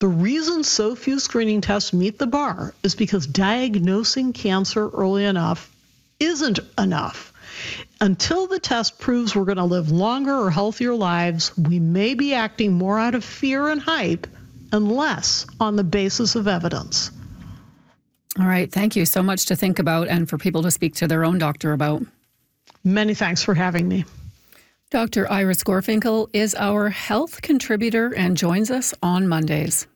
The reason so few screening tests meet the bar is because diagnosing cancer early enough isn't enough. Until the test proves we're going to live longer or healthier lives, we may be acting more out of fear and hype and less on the basis of evidence. All right. Thank you so much to think about and for people to speak to their own doctor about. Many thanks for having me. Dr. Iris Gorfinkel is our health contributor and joins us on Mondays.